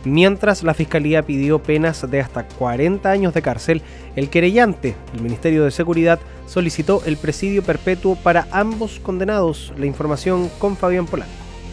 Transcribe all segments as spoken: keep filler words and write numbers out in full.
mientras la Fiscalía pidió penas de hasta cuarenta años de cárcel. El querellante, el Ministerio de Seguridad, solicitó el presidio perpetuo para ambos condenados. La información con Fabián Polanco.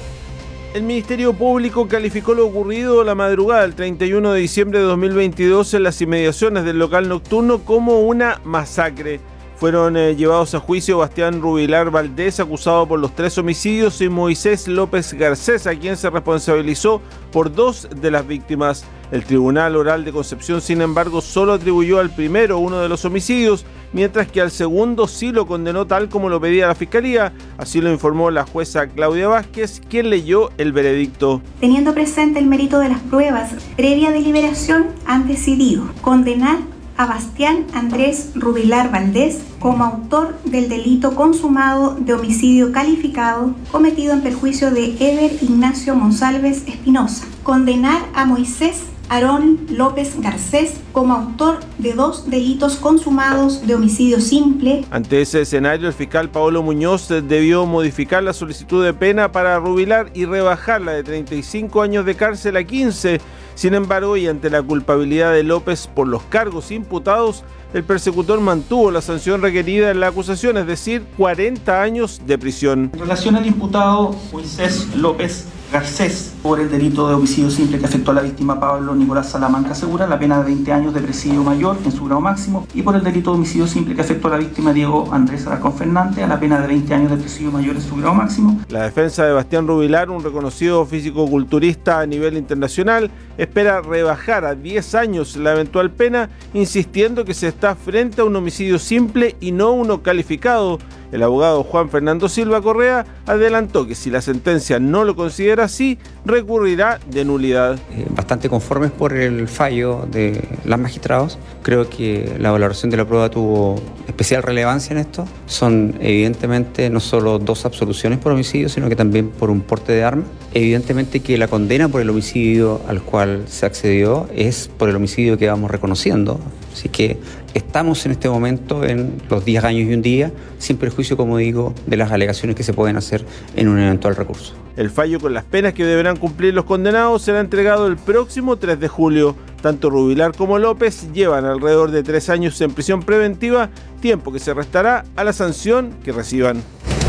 El Ministerio Público calificó lo ocurrido la madrugada del treinta y uno de diciembre de dos mil veintidós en las inmediaciones del local nocturno como una masacre. Fueron eh, llevados a juicio Bastián Rubilar Valdés, acusado por los tres homicidios, y Moisés López Garcés, a quien se responsabilizó por dos de las víctimas. El Tribunal Oral de Concepción, sin embargo, solo atribuyó al primero uno de los homicidios, mientras que al segundo sí lo condenó tal como lo pedía la Fiscalía. Así lo informó la jueza Claudia Vázquez, quien leyó el veredicto. Teniendo presente el mérito de las pruebas, previa deliberación han decidido condenar a Bastián Andrés Rubilar Valdés como autor del delito consumado de homicidio calificado cometido en perjuicio de Eber Ignacio Monsalves Espinosa. Condenar a Moisés Aarón López Garcés como autor de dos delitos consumados de homicidio simple. Ante ese escenario, el fiscal Paolo Muñoz debió modificar la solicitud de pena para Rubilar y rebajarla de treinta y cinco años de cárcel a quince. Sin embargo, y ante la culpabilidad de López por los cargos imputados, el persecutor mantuvo la sanción requerida en la acusación, es decir, cuarenta años de prisión. En relación al imputado Moisés López Garcés por el delito de homicidio simple que afectó a la víctima Pablo Nicolás Salamanca Segura, la pena de veinte años de presidio mayor en su grado máximo, y por el delito de homicidio simple que afectó a la víctima Diego Andrés Alarcón Fernández, a la pena de veinte años de presidio mayor en su grado máximo. La defensa de Bastián Rubilar, un reconocido físico-culturista a nivel internacional, espera rebajar a diez años la eventual pena, insistiendo que se está frente a un homicidio simple y no uno calificado. El abogado Juan Fernando Silva Correa adelantó que si la sentencia no lo considera así, recurrirá de nulidad. Eh, bastante conformes por el fallo de los magistrados. Creo que la valoración de la prueba tuvo especial relevancia en esto. Son evidentemente no solo dos absoluciones por homicidio, sino que también por un porte de arma. Evidentemente que la condena por el homicidio al cual se accedió es por el homicidio que vamos reconociendo. Así que estamos en este momento en los diez años y un día, sin perjuicio, como digo, de las alegaciones que se pueden hacer en un eventual recurso. El fallo con las penas que deberán cumplir los condenados será entregado el próximo tres de julio. Tanto Rubilar como López llevan alrededor de tres años en prisión preventiva, tiempo que se restará a la sanción que reciban.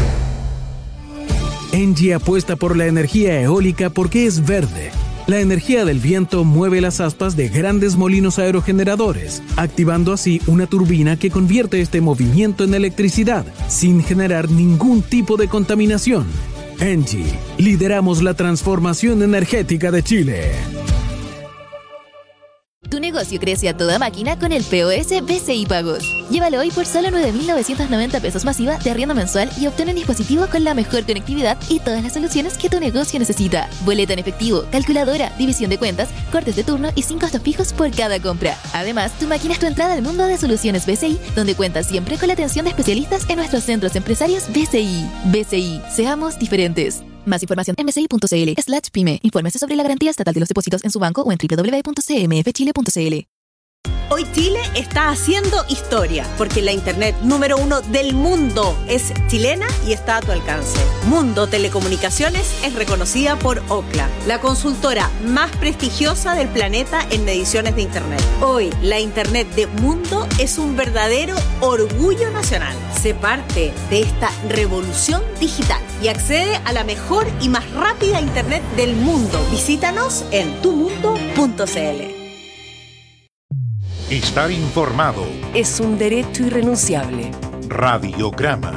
Engie apuesta por la energía eólica porque es verde. La energía del viento mueve las aspas de grandes molinos aerogeneradores, activando así una turbina que convierte este movimiento en electricidad, sin generar ningún tipo de contaminación. Engie, lideramos la transformación energética de Chile. Tu negocio crece a toda máquina con el P O S B C I Pagos. Llévalo hoy por solo nueve mil novecientos noventa pesos masiva de arriendo mensual y obtén un dispositivo con la mejor conectividad y todas las soluciones que tu negocio necesita. Boleta en efectivo, calculadora, división de cuentas, cortes de turno y sin costos fijos por cada compra. Además, tu máquina es tu entrada al mundo de soluciones B C I, donde cuentas siempre con la atención de especialistas en nuestros centros empresarios B C I. B C I, seamos diferentes. Más información en bci.cl slash pyme. Infórmese sobre la garantía estatal de los depósitos en su banco o en doble u doble u doble u punto c m f chile punto c l. Hoy Chile está haciendo historia, porque la internet número uno del mundo es chilena y está a tu alcance. Mundo Telecomunicaciones es reconocida por Ookla, la consultora más prestigiosa del planeta en mediciones de internet. Hoy, la internet de Mundo es un verdadero orgullo nacional. Sé parte de esta revolución digital y accede a la mejor y más rápida internet del mundo. Visítanos en tu mundo punto c l. Estar informado es un derecho irrenunciable. Radiograma.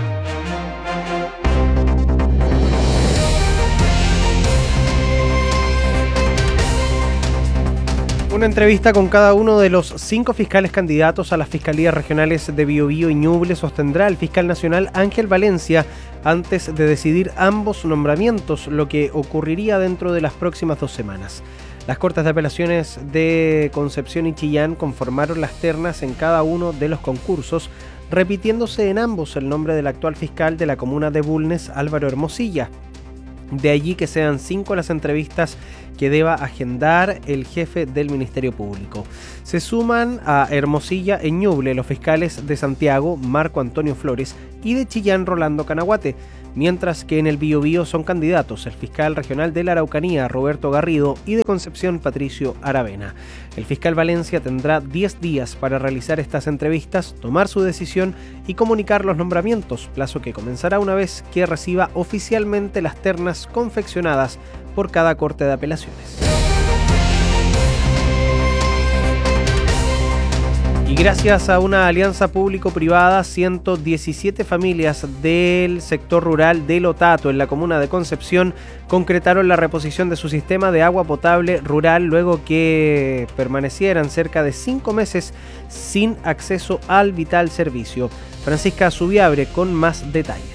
Una entrevista con cada uno de los cinco fiscales candidatos a las fiscalías regionales de Biobío y Ñuble sostendrá el fiscal nacional Ángel Valencia antes de decidir ambos nombramientos, lo que ocurriría dentro de las próximas dos semanas. Las Cortes de Apelaciones de Concepción y Chillán conformaron las ternas en cada uno de los concursos, repitiéndose en ambos el nombre del actual fiscal de la comuna de Bulnes, Álvaro Hermosilla. De allí que sean cinco las entrevistas que deba agendar el jefe del Ministerio Público. Se suman a Hermosilla en Ñuble los fiscales de Santiago, Marco Antonio Flores, y de Chillán, Rolando Canaguate, mientras que en el Biobío son candidatos el fiscal regional de la Araucanía, Roberto Garrido, y de Concepción, Patricio Aravena. El fiscal Valencia tendrá diez días para realizar estas entrevistas, tomar su decisión y comunicar los nombramientos, plazo que comenzará una vez que reciba oficialmente las ternas confeccionadas por cada corte de apelaciones. Y gracias a una alianza público-privada, ciento diecisiete familias del sector rural de Lotato, en la comuna de Concepción, concretaron la reposición de su sistema de agua potable rural luego que permanecieran cerca de cinco meses sin acceso al vital servicio. Francisca Zubiabre con más detalles.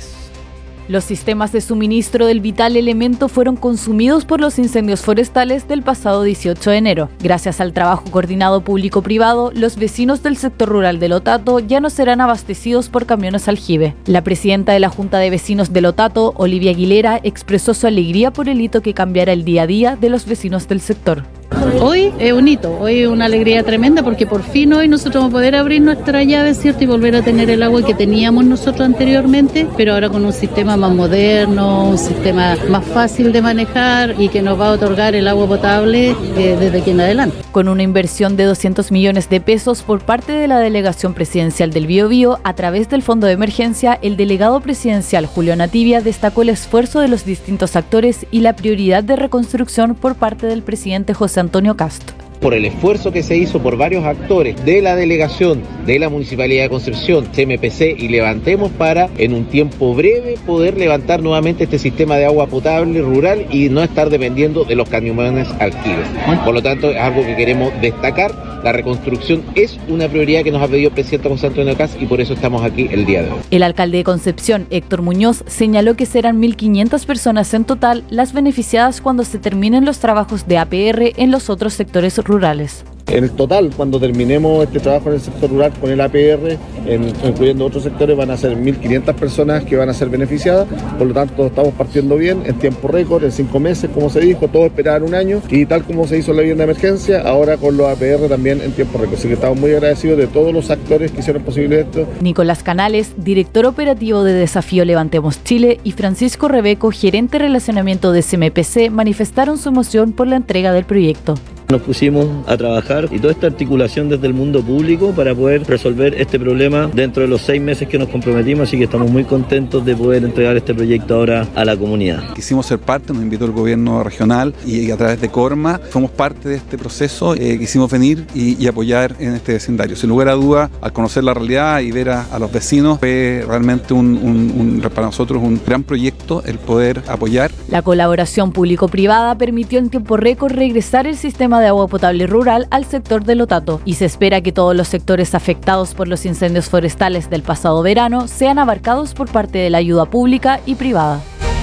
Los sistemas de suministro del vital elemento fueron consumidos por los incendios forestales del pasado dieciocho de enero. Gracias al trabajo coordinado público-privado, los vecinos del sector rural de Lotato ya no serán abastecidos por camiones aljibe. La presidenta de la Junta de Vecinos de Lotato, Olivia Aguilera, expresó su alegría por el hito que cambiará el día a día de los vecinos del sector. Hoy es un hito, hoy es una alegría tremenda porque por fin hoy nosotros vamos a poder abrir nuestra llave, ¿cierto? Y volver a tener el agua que teníamos nosotros anteriormente, pero ahora con un sistema más moderno, un sistema más fácil de manejar y que nos va a otorgar el agua potable eh, desde aquí en adelante. Con una inversión de doscientos millones de pesos por parte de la Delegación Presidencial del Biobío, a través del Fondo de Emergencia, el delegado presidencial Julio Nativia destacó el esfuerzo de los distintos actores y la prioridad de reconstrucción por parte del presidente José Antonio Kast. Por el esfuerzo que se hizo por varios actores de la delegación, de la Municipalidad de Concepción, C M P C y Levantemos para, en un tiempo breve, poder levantar nuevamente este sistema de agua potable rural y no estar dependiendo de los camiones aljibes. Por lo tanto, es algo que queremos destacar. La reconstrucción es una prioridad que nos ha pedido el presidente José Antonio Kast y por eso estamos aquí el día de hoy. El alcalde de Concepción, Héctor Muñoz, señaló que serán mil quinientas personas en total las beneficiadas cuando se terminen los trabajos de A P R en los otros sectores rurales. En el total, cuando terminemos este trabajo en el sector rural con el A P R, en, incluyendo otros sectores, van a ser mil quinientas personas que van a ser beneficiadas. Por lo tanto, estamos partiendo bien, en tiempo récord, en cinco meses, como se dijo, todos esperaban un año. Y tal como se hizo en la vivienda de emergencia, ahora con los A P R también en tiempo récord. Así que estamos muy agradecidos de todos los actores que hicieron posible esto. Nicolás Canales, director operativo de Desafío Levantemos Chile, y Francisco Rebeco, gerente de relacionamiento de C M P C, manifestaron su emoción por la entrega del proyecto. Nos pusimos a trabajar y toda esta articulación desde el mundo público para poder resolver este problema dentro de los seis meses que nos comprometimos, así que estamos muy contentos de poder entregar este proyecto ahora a la comunidad. Quisimos ser parte, nos invitó el gobierno regional y a través de Corma fuimos parte de este proceso, eh, quisimos venir y, y apoyar en este vecindario. Sin lugar a duda, al conocer la realidad y ver a, a los vecinos, fue realmente un, un, un, para nosotros un gran proyecto el poder apoyar. La colaboración público-privada permitió en tiempo récord regresar el sistema de agua potable rural al sector de Lotato y se espera que todos los sectores afectados por los incendios forestales del pasado verano sean abarcados por parte de la ayuda pública y privada.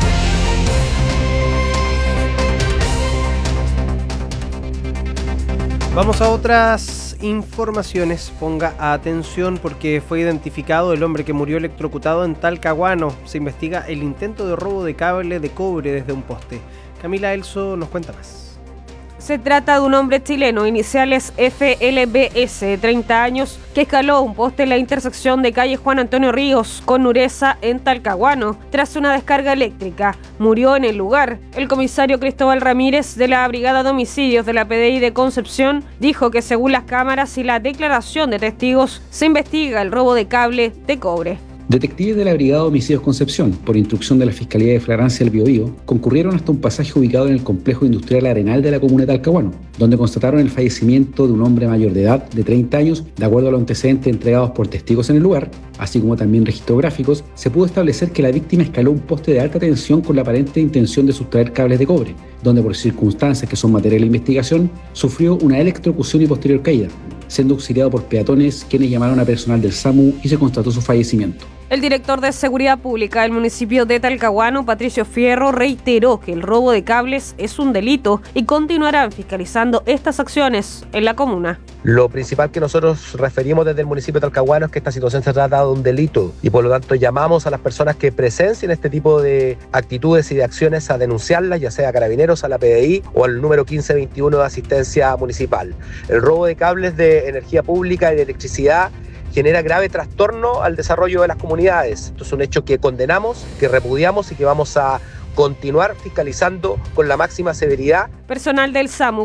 Vamos a otras informaciones. Ponga atención porque fue identificado el hombre que murió electrocutado en Talcahuano. Se investiga el intento de robo de cable de cobre desde un poste. Camila Elso nos cuenta más. Se trata de un hombre chileno, iniciales F L B S, de treinta años, que escaló un poste en la intersección de calle Juan Antonio Ríos con Nureza en Talcahuano tras una descarga eléctrica. Murió en el lugar. El comisario Cristóbal Ramírez de la Brigada de Homicidios de la P D I de Concepción dijo que según las cámaras y la declaración de testigos se investiga el robo de cable de cobre. Detectives de la Brigada de Homicidios Concepción, por instrucción de la Fiscalía de Flagrancia del Biobío, concurrieron hasta un pasaje ubicado en el complejo industrial Arenal de la comuna de Talcahuano, donde constataron el fallecimiento de un hombre mayor de edad, de treinta años, de acuerdo a los antecedentes entregados por testigos en el lugar, así como también registros gráficos. Se pudo establecer que la víctima escaló un poste de alta tensión con la aparente intención de sustraer cables de cobre, donde por circunstancias que son materia de la investigación, sufrió una electrocución y posterior caída, siendo auxiliado por peatones quienes llamaron a personal del SAMU y se constató su fallecimiento. El director de Seguridad Pública del municipio de Talcahuano, Patricio Fierro, reiteró que el robo de cables es un delito y continuarán fiscalizando estas acciones en la comuna. Lo principal que nosotros referimos desde el municipio de Talcahuano es que esta situación se trata de un delito y por lo tanto llamamos a las personas que presencien este tipo de actitudes y de acciones a denunciarlas, ya sea a Carabineros, a la P D I o al número quince veintiuno de asistencia municipal. El robo de cables de energía pública y de electricidad genera grave trastorno al desarrollo de las comunidades. Esto es un hecho que condenamos, que repudiamos y que vamos a continuar fiscalizando con la máxima severidad. Personal del SAMU